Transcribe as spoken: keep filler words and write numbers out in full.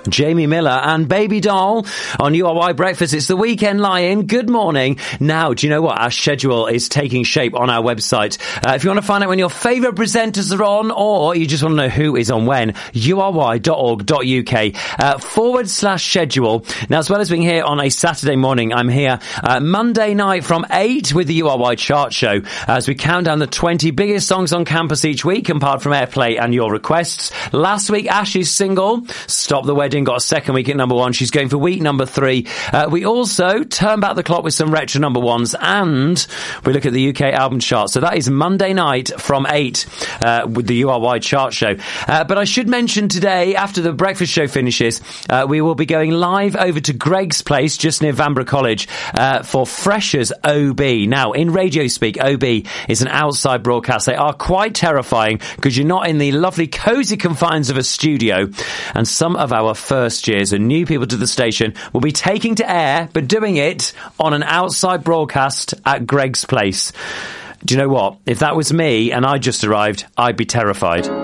Jamie Miller and Baby Doll on U R Y Breakfast. It's the Weekend Lie-In. Good morning. Now, do you know what? Our schedule is taking shape on our website. Uh, if you want to find out when your favourite presenters are on, or you just want to know who is on when, U R Y dot org dot U K uh, forward slash schedule. Now, as well as being here on a Saturday morning, I'm here uh, Monday night from eight with the U R Y Chart Show as we count down the twenty biggest songs on campus each week, apart from airplay and your requests. Last week, Ash's single, Stop the Wedding, got a second week at number one. She's going for week number three. Uh, we also turn back the clock with some retro number ones, and we look at the U K album chart. So that is Monday night from eight uh, with the U R Y Chart Show. Uh, but I should mention today, after the breakfast show finishes, uh, we will be going live over to Greg's Place, just near Vanbrugh College, uh, for Freshers O B. Now, in radio speak, O B is an outside broadcast. They are quite terrifying because you're not in the lovely cosy confines of a studio, and some of our first years and new people to the station will be taking to air, but doing it on an outside broadcast at Greg's Place. Do you know what? If that was me and I just arrived, I'd be terrified.